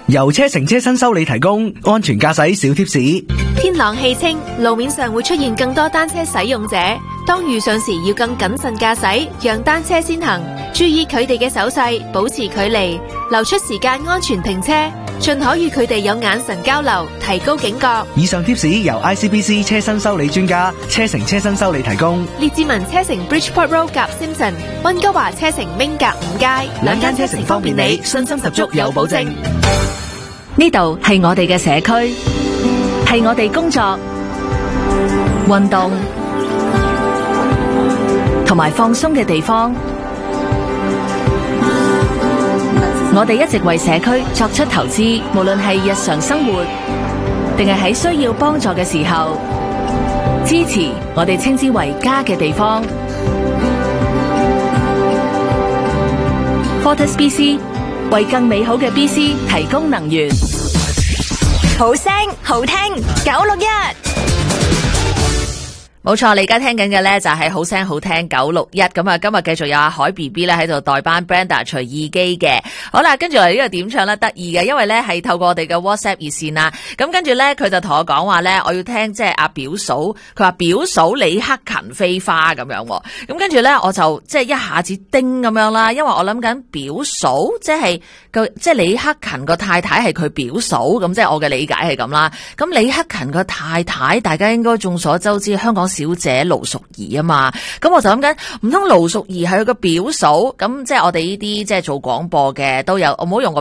由車成車新修理提供安全駕駛小貼士。 天朗氣清，路面上會出現更多單車使用者，當遇上時要更謹慎駕駛，讓單車先行，注意佢哋嘅手勢，保持距離，留出時間安全停車，盡可與佢哋有眼神交流，提高警覺。 以上貼士由 ICBC 車身修理專家車成車身修理提供。 列治文車城 Bridgeport Road 夾 Simpson， 溫哥華車城 Ming 夾5街，兩間車城方便你，信心十足有保證。 呢度係我哋嘅社區，係我哋工作、運動同埋放鬆嘅地方。我哋一直為社區作出投資，無論係日常生活，定係喺需要幫助嘅時候，支持我哋稱之為家嘅地方。Fortis BC 為更美好嘅 BC 提供能源。 好聲好聽961。 冇錯，你而家聽緊嘅咧就係好聲好聽961。咁啊，今日繼續有阿海 BB 咧喺度代班 Brenda 隨意機嘅。好啦，跟住嚟呢個點唱咧得意嘅，因為咧係透過我哋嘅 WhatsApp 熱線啦。咁跟住咧佢就同我講話咧，我要聽即係阿表嫂，佢話表嫂李克勤飛花咁樣。咁跟住咧我就即係一下子叮咁樣啦，因為我諗緊表嫂即係李克勤個太太係佢表嫂，咁即係我嘅理解係咁啦。咁李克勤個太太大家應該眾所周知，香港小姐盧淑儀啊嘛，咁我就諗緊，唔通盧淑儀係佢個表嫂？咁即係我哋呢啲即係做廣播嘅都有，我唔好用個